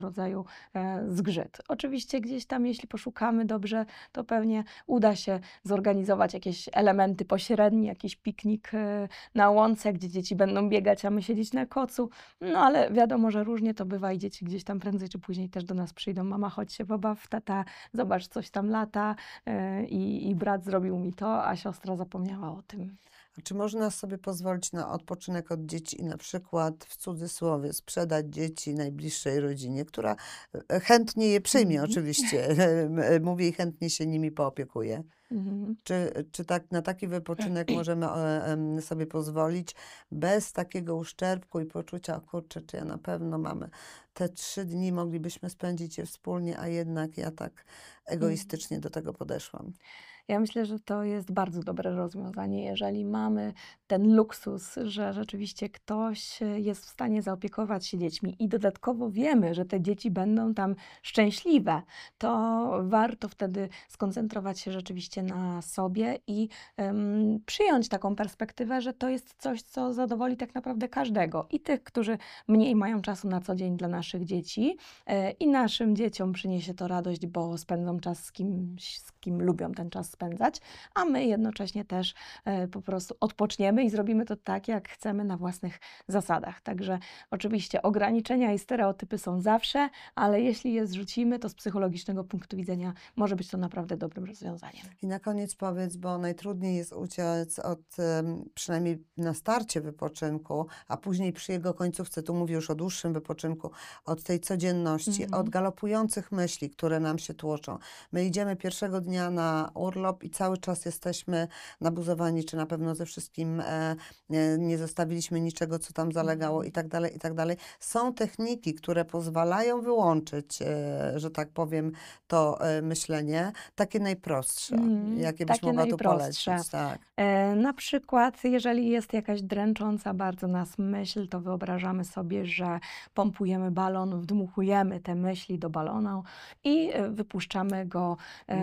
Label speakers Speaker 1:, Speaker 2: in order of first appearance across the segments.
Speaker 1: rodzaju zgrzyt. Oczywiście gdzieś tam, jeśli poszukamy dobrze, to pewnie uda się zorganizować jakieś elementy pośrednie, jakiś piknik na łące, gdzie dzieci będą biegać, a my siedzieć na kocu. No ale wiadomo, że różnie to bywa i dzieci gdzieś tam prędzej czy później też do nas przyjdą. Mama, chodź się pobaw, tata, zobacz, coś tam lata i brat zrobił mi to, a siostra zapomniała o tym.
Speaker 2: A czy można sobie pozwolić na odpoczynek od dzieci i na przykład w cudzysłowie sprzedać dzieci najbliższej rodzinie, która chętnie je przyjmie oczywiście, mówi i chętnie się nimi poopiekuje?
Speaker 1: Mhm.
Speaker 2: Czy tak, na taki wypoczynek możemy sobie pozwolić bez takiego uszczerbku i poczucia, o kurczę, czy ja na pewno mamy te 3 dni, moglibyśmy spędzić je wspólnie, a jednak ja tak egoistycznie do tego podeszłam.
Speaker 1: Ja myślę, że to jest bardzo dobre rozwiązanie, jeżeli mamy ten luksus, że rzeczywiście ktoś jest w stanie zaopiekować się dziećmi i dodatkowo wiemy, że te dzieci będą tam szczęśliwe, to warto wtedy skoncentrować się rzeczywiście na sobie i przyjąć taką perspektywę, że to jest coś, co zadowoli tak naprawdę każdego. I tych, którzy mniej mają czasu na co dzień dla naszych dzieci, i naszym dzieciom przyniesie to radość, bo spędzą czas z kimś, z kim lubią ten czas spędzać, a my jednocześnie też po prostu odpoczniemy i zrobimy to tak, jak chcemy, na własnych zasadach. Także oczywiście ograniczenia i stereotypy są zawsze, ale jeśli je zrzucimy, to z psychologicznego punktu widzenia może być to naprawdę dobrym rozwiązaniem.
Speaker 2: I na koniec powiedz, bo najtrudniej jest uciec od, przynajmniej na starcie wypoczynku, a później przy jego końcówce, tu mówię już o dłuższym wypoczynku, od tej codzienności, od galopujących myśli, które nam się tłoczą. My idziemy pierwszego dnia na urlop i cały czas jesteśmy nabuzowani, czy na pewno ze wszystkim nie zostawiliśmy niczego, co tam zalegało i tak dalej, i tak dalej. Są techniki, które pozwalają wyłączyć, że tak powiem, to myślenie, takie najprostsze, jakie byś
Speaker 1: Takie
Speaker 2: mogła tu
Speaker 1: najprostsze.
Speaker 2: polecić, tak.
Speaker 1: Na przykład, jeżeli jest jakaś dręcząca bardzo nas myśl, to wyobrażamy sobie, że pompujemy balon, wdmuchujemy te myśli do balonu i wypuszczamy go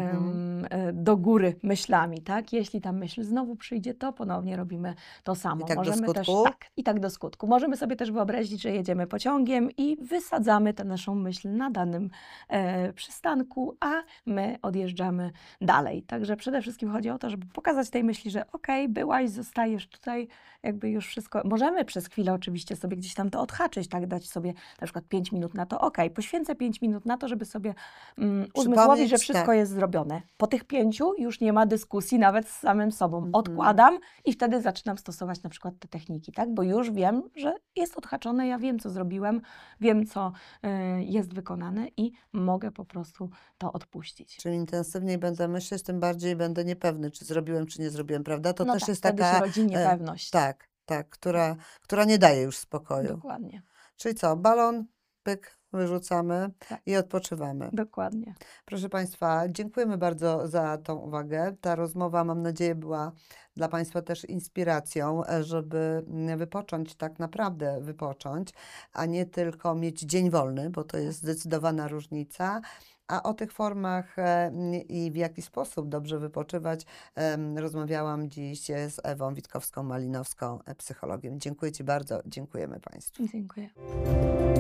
Speaker 1: do góry myślami, tak? Jeśli ta myśl znowu przyjdzie, to ponownie robimy to samo.
Speaker 2: I tak do
Speaker 1: Możemy też,
Speaker 2: skutku?
Speaker 1: tak, i tak do skutku. Możemy sobie też wyobrazić, że jedziemy pociągiem i wysadzamy tę naszą myśl na danym przystanku, a my odjeżdżamy dalej. Także przede wszystkim chodzi o to, żeby pokazać tej myśli, że okej, byłaś, zostajesz tutaj, jakby już wszystko. Możemy przez chwilę oczywiście sobie gdzieś tam to odhaczyć, tak, dać sobie na przykład 5 minut na to, poświęcę 5 minut na to, żeby sobie uzmysłowić, że wszystko
Speaker 2: tak.
Speaker 1: jest zrobione. Po tych 5 już nie ma dyskusji nawet z samym sobą. Odkładam i wtedy zaczynam stosować na przykład te techniki, tak, bo już wiem, że jest odhaczone, ja wiem, co zrobiłem, wiem, co jest wykonane i mogę po prostu to odpuścić.
Speaker 2: Czym intensywniej będę myśleć, tym bardziej będę niepewny, czy zrobiłem, czy nie zrobiłem, prawda? To
Speaker 1: No
Speaker 2: też
Speaker 1: tak,
Speaker 2: jest
Speaker 1: wtedy się
Speaker 2: taka,
Speaker 1: rodzi niepewność.
Speaker 2: tak, która nie daje już spokoju.
Speaker 1: Dokładnie,
Speaker 2: Czyli co, balon, pyk, wyrzucamy
Speaker 1: tak,
Speaker 2: i odpoczywamy.
Speaker 1: dokładnie.
Speaker 2: Proszę Państwa, dziękujemy bardzo za tą uwagę. Ta rozmowa, mam nadzieję, była dla Państwa też inspiracją, żeby wypocząć, tak naprawdę wypocząć, a nie tylko mieć dzień wolny, bo to jest zdecydowana różnica. A o tych formach i w jaki sposób dobrze wypoczywać rozmawiałam dziś z Ewą Witkowską-Malinowską, psychologiem. Dziękuję Ci bardzo, dziękujemy Państwu.
Speaker 1: Dziękuję.